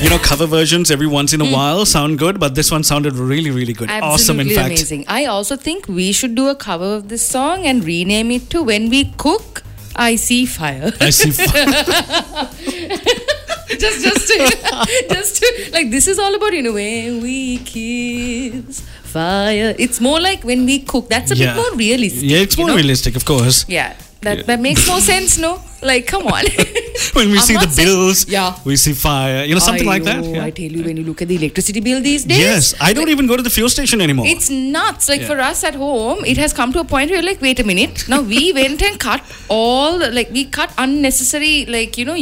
Cover versions every once in a while sound good, but this one sounded really, really good. Absolutely Awesome, in fact. amazing. I also think we should do a cover of this song and rename it to When We Cook, I See Fire. I see. just to, like, this is all about, when we kiss fire. It's more like when we cook. That's a bit more realistic. Yeah, it's more realistic, of course. Yeah. That makes more sense, no? Like, come on. When we see the bills, yeah, we see fire, something like that. Yeah. I tell you, when you look at the electricity bill these days. Yes, I don't even go to the fuel station anymore. It's nuts. Like, for us at home, it has come to a point where you're like, wait a minute. Now, we went and cut we cut unnecessary,